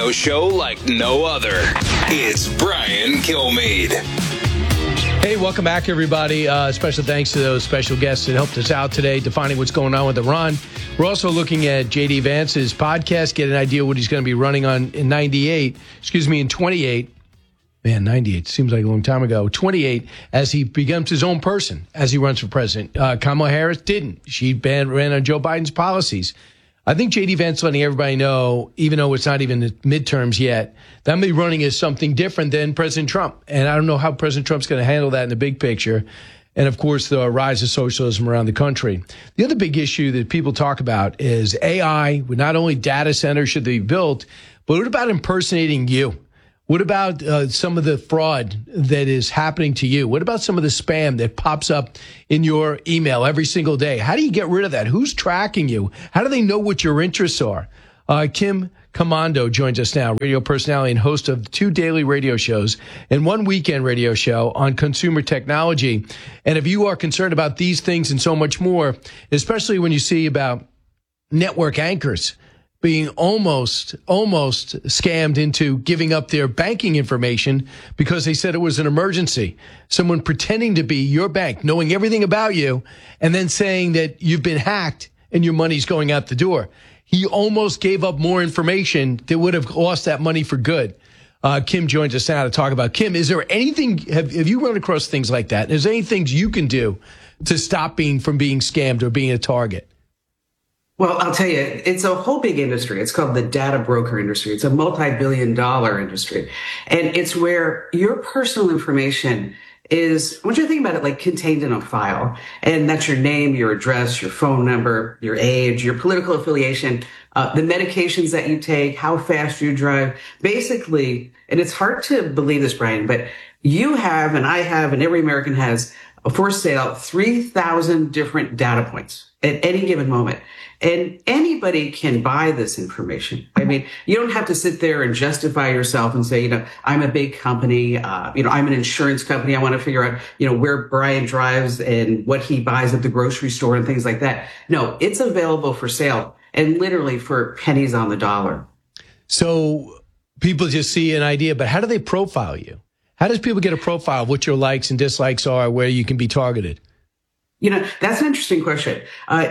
radio show like no other. It's Brian Kilmeade. Hey, welcome back, everybody. Special thanks to those special guests that helped us out today defining what's going on with Iran. We're also looking at J.D. Vance's podcast, get an idea what he's going to be running on in 28. Man, 98 seems like a long time ago. 28, as he becomes his own person, as he runs for president. Kamala Harris didn't. She ran on Joe Biden's policies. I think J.D. Vance letting everybody know, even though it's not even the midterms yet, that I'm be running as something different than President Trump. And I don't know how President Trump's going to handle that in the big picture. And, of course, the rise of socialism around the country. The other big issue that people talk about is AI. With not only data centers should they be built, but what about impersonating you? What about some of the fraud that is happening to you? What about some of the spam that pops up in your email every single day? How do you get rid of that? Who's tracking you? How do they know what your interests are? Kim Komando joins us now, radio personality and host of 2 daily radio shows and 1 weekend radio show on consumer technology. And if you are concerned about these things and so much more, especially when you see about network anchors being almost scammed into giving up their banking information because they said it was an emergency. Someone pretending to be your bank, knowing everything about you, and then saying that you've been hacked and your money's going out the door. He almost gave up more information that would have lost that money for good. Kim joins us now to talk about. Kim, is there anything, have you run across things like that? Is there any things you can do to stop from being scammed or being a target? Well, I'll tell you, it's a whole big industry. It's called the data broker industry. It's a multi-billion-dollar industry. And it's where your personal information is, I want you to think about it like contained in a file. And that's your name, your address, your phone number, your age, your political affiliation, the medications that you take, how fast you drive. Basically, and it's hard to believe this, Brian, but you have, and I have, and every American has, for sale, 3,000 different data points at any given moment. And anybody can buy this information. I mean, you don't have to sit there and justify yourself and say, I'm a big company. I'm an insurance company. I want to figure out, where Brian drives and what he buys at the grocery store and things like that. No, it's available for sale and literally for pennies on the dollar. So people just see an idea, but how do they profile you? How does people get a profile of what your likes and dislikes are, where you can be targeted? That's an interesting question.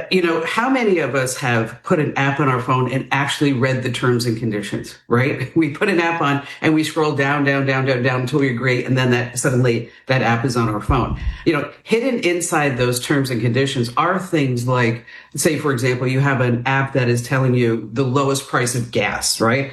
How many of us have put an app on our phone and actually read the terms and conditions, right? We put an app on and we scroll down until we agree. And then suddenly that app is on our phone. Hidden inside those terms and conditions are things like, say, for example, you have an app that is telling you the lowest price of gas, right?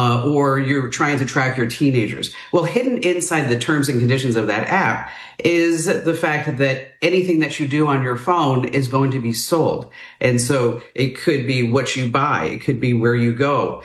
Or you're trying to track your teenagers. Well, hidden inside the terms and conditions of that app is the fact that anything that you do on your phone is going to be sold. And so it could be what you buy. It could be where you go,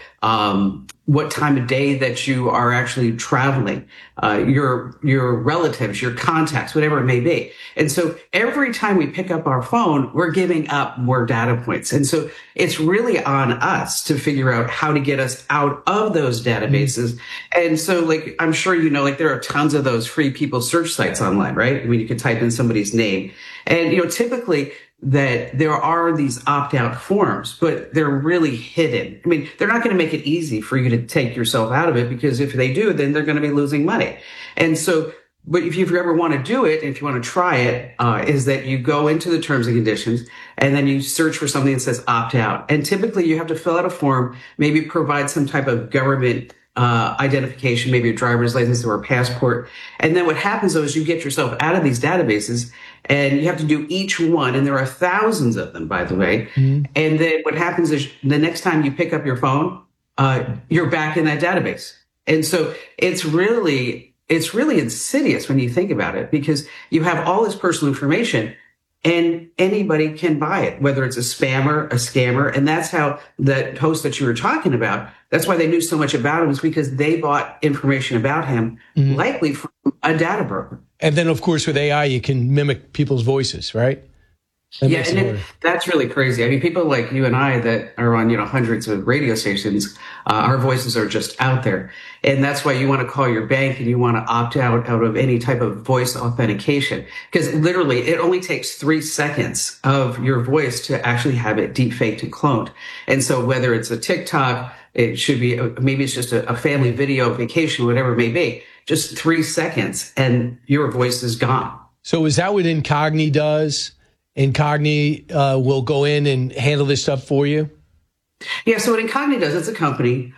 what time of day that you are actually traveling, your relatives, your contacts, whatever it may be. And so every time we pick up our phone, we're giving up more data points. And so it's really on us to figure out how to get us out of those databases. And so I'm sure there are tons of those free people search sites online, right? I mean, you can type in somebody's name and, typically that there are these opt-out forms, but they're really hidden. I mean, they're not going to make it easy for you to take yourself out of it, because if they do, then they're going to be losing money. And so, but if you ever want to do it, if you want to try it, is that you go into the terms and conditions and then you search for something that says opt-out. And typically you have to fill out a form, maybe provide some type of government identification, maybe a driver's license or a passport. And then what happens though is you get yourself out of these databases and you have to do each one. And there are thousands of them, by the way. Mm-hmm. And then what happens is the next time you pick up your phone, you're back in that database. And so it's really insidious when you think about it, because you have all this personal information and anybody can buy it, whether it's a spammer, a scammer. And that's how that host that you were talking about, that's why they knew so much about him, is because they bought information about him, mm-hmm. likely from a data broker. And then, of course, with AI, you can mimic people's voices, right? Yeah, and that's really crazy. I mean, people like you and I that are on, hundreds of radio stations, our voices are just out there. And that's why you want to call your bank and you want to opt out of any type of voice authentication. Because literally, it only takes 3 seconds of your voice to actually have it deep faked and cloned. And so whether it's a TikTok, it should be, maybe it's just a family video vacation, whatever it may be, just 3 seconds and your voice is gone. So is that what Incogni does? Incogni will go in and handle this stuff for you? Yeah, so what Incogni does, it's a company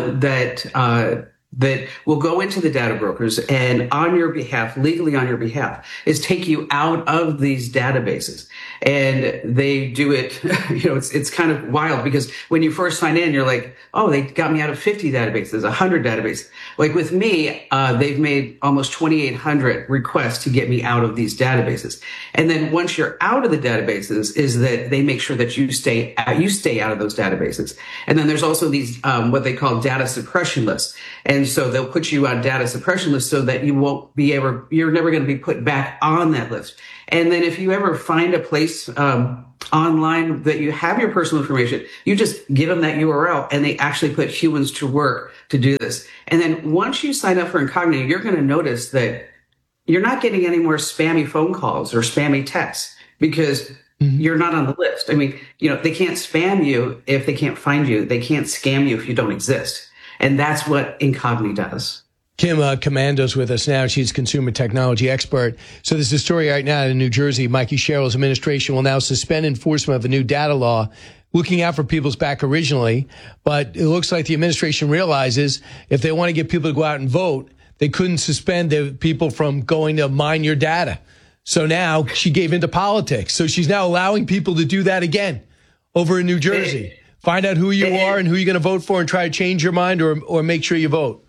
that will go into the data brokers and on your behalf, legally on your behalf, is take you out of these databases. And they do it, it's kind of wild because when you first sign in, you're like, oh, they got me out of 50 databases, 100 databases. Like with me, they've made almost 2,800 requests to get me out of these databases. And then once you're out of the databases is that they make sure that you stay out of those databases. And then there's also these, what they call data suppression lists. And so they'll put you on data suppression lists so that you're never going to be put back on that list. And then if you ever find a place online that you have your personal information, you just give them that URL and they actually put humans to work to do this. And then once you sign up for Incogni, you're going to notice that you're not getting any more spammy phone calls or spammy texts because you're not on the list. I mean, they can't spam you if they can't find you. They can't scam you if you don't exist. And that's what Incogni does. Kim Comando's with us now. She's a consumer technology expert. So there's a story right now in New Jersey. Mikey Sherrill's administration will now suspend enforcement of a new data law looking out for people's back originally. But it looks like the administration realizes if they want to get people to go out and vote, they couldn't suspend the people from going to mine your data. So now she gave into politics. So she's now allowing people to do that again over in New Jersey. Find out who you are and who you're going to vote for and try to change your mind or make sure you vote.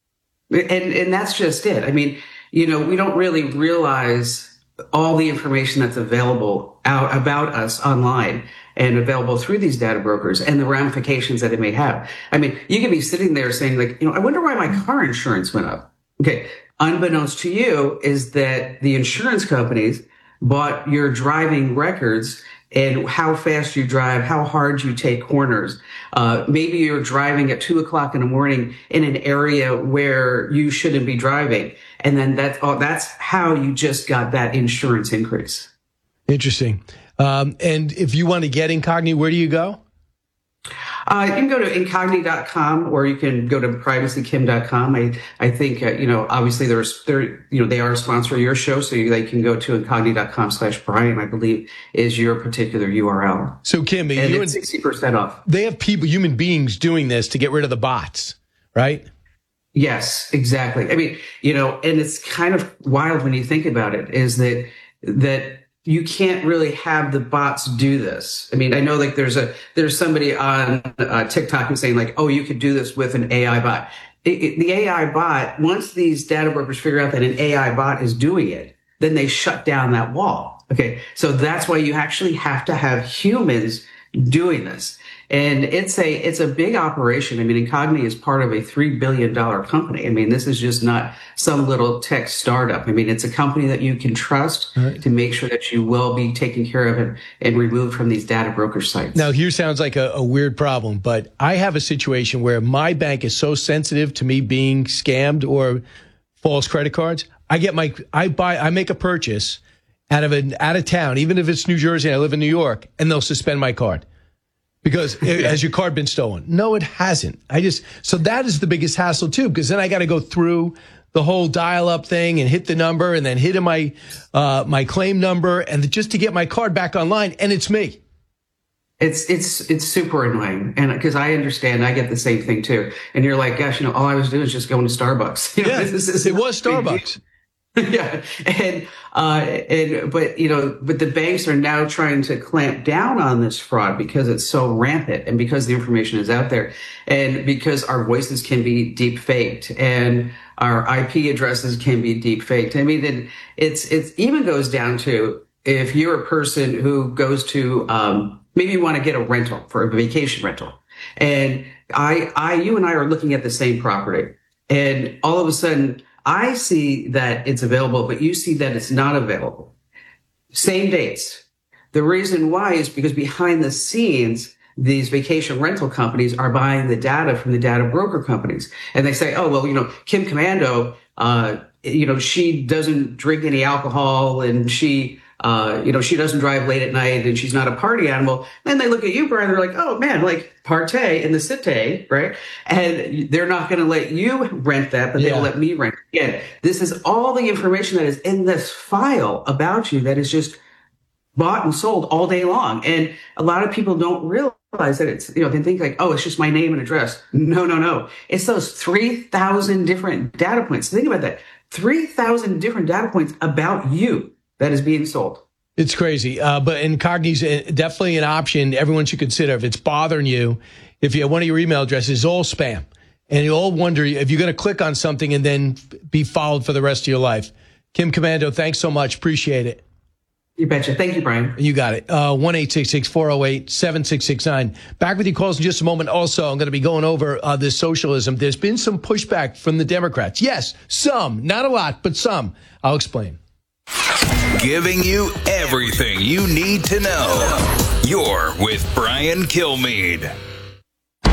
And that's just it. I mean, we don't really realize all the information that's available out about us online and available through these data brokers and the ramifications that it may have. I mean, you could be sitting there saying like, I wonder why my car insurance went up. Okay. Unbeknownst to you is that the insurance companies bought your driving records and how fast you drive, how hard you take corners. Maybe you're driving at 2:00 in the morning in an area where you shouldn't be driving. And then that's how you just got that insurance increase. Interesting. And if you want to get Incogni, where do you go? You can go to incogni.com or you can go to privacykim.com. I think, obviously they are a sponsor of your show, so they can go to incogni.com/Brian, I believe is your particular URL. So Kim, and it's 60% off. They have human beings doing this to get rid of the bots, right? Yes, exactly. I mean, and it's kind of wild when you think about it is that you can't really have the bots do this. I mean, I know like there's somebody on TikTok who's saying like, oh, you could do this with an AI bot. The AI bot, once these data brokers figure out that an AI bot is doing it, then they shut down that wall. Okay. So that's why you actually have to have humans doing this. And it's a big operation. I mean, Incogni is part of a $3 billion company. I mean, this is just not some little tech startup. I mean, it's a company that you can trust to make sure that you will be taken care of and removed from these data broker sites. Now, here sounds like a weird problem, but I have a situation where my bank is so sensitive to me being scammed or false credit cards. I make a purchase out of town, even if it's New Jersey and I live in New York, and they'll suspend my card. Because has your card been stolen? No, it hasn't. So that is the biggest hassle too, because then I got to go through the whole dial-up thing and hit the number and then hit in my claim number and just to get my card back online, and it's me. It's super annoying, and because I understand, I get the same thing too. And you're like, gosh, all I was doing was just going to Starbucks. It was Starbucks. Yeah. But the banks are now trying to clamp down on this fraud because it's so rampant and because the information is out there and because our voices can be deep faked and our IP addresses can be deep faked. I mean, it's even goes down to if you're a person who goes to, maybe you want to get a rental for a vacation rental and you and I are looking at the same property and all of a sudden, I see that it's available, but you see that it's not available. Same dates. The reason why is because behind the scenes, these vacation rental companies are buying the data from the data broker companies. And they say, oh, well, Kim Komando, she doesn't drink any alcohol and she doesn't drive late at night and she's not a party animal. Then they look at you, Brian, they're like, oh man, like partay in the cité, right? And they're not going to let you rent that, but they will let me rent it. Again, this is all the information that is in this file about you that is just bought and sold all day long. And a lot of people don't realize that it's, they think like, oh, it's just my name and address. No. It's those 3,000 different data points. Think about that. 3,000 different data points about you that is being sold. It's crazy. But Incogni's definitely an option everyone should consider. If it's bothering you, if you have one of your email addresses is all spam, and you all wonder if you're going to click on something and then be followed for the rest of your life. Kim Komando, thanks so much. Appreciate it. You betcha. Thank you, Brian. You got it. 1-866-408-7669. Back with your calls in just a moment. Also, I'm going to be going over this socialism. There's been some pushback from the Democrats. Yes, some. Not a lot, but some. I'll explain. Giving you everything you need to know. You're with Brian Kilmeade.